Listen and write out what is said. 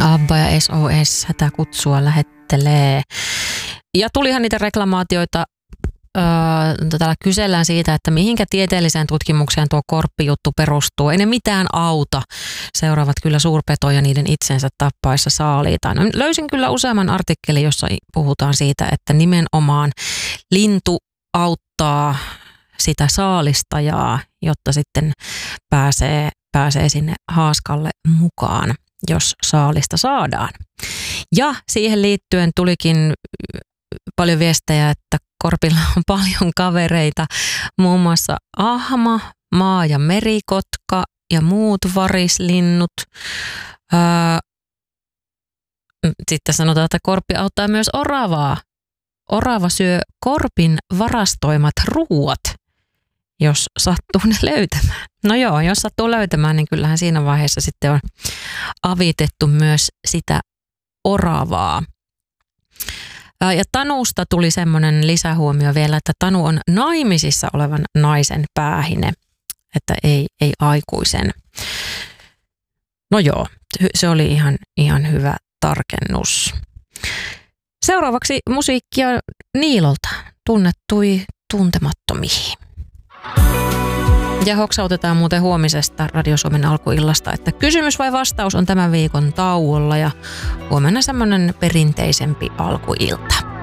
ABBA ja SOS hätäkutsua lähettelee. Ja tulihan niitä reklamaatioita. Täällä kysellään siitä, että mihinkä tieteelliseen tutkimukseen tuo korppijuttu perustuu. Ei ne mitään auta. Seuraavat kyllä suurpetoja niiden itsensä tappaessa saaliitaan. No, löysin kyllä useamman artikkelin, jossa puhutaan siitä, että nimenomaan lintu auttaa sitä saalistajaa, jotta sitten pääsee sinne haaskalle mukaan, jos saalista saadaan. Ja siihen liittyen tulikin paljon viestejä, että korpilla on paljon kavereita, muun muassa ahma, maa- ja merikotka ja muut varislinnut. Sitten sanotaan, että korppi auttaa myös oravaa. Orava syö korpin varastoimat ruuat, jos sattuu ne löytämään. No joo, jos sattuu löytämään, niin kyllähän siinä vaiheessa sitten on avitettu myös sitä oravaa. Ja Tanusta tuli semmoinen lisähuomio vielä, että Tanu on naimisissa olevan naisen päähine, että ei aikuisen. No joo, se oli ihan hyvä tarkennus. Seuraavaksi musiikkia Niilolta, tunnettui tuntemattomiin. Ja hoksautetaan muuten huomisesta Radio Suomen alkuillasta, että kysymys vai vastaus on tämän viikon tauolla ja huomenna semmoinen perinteisempi alkuilta.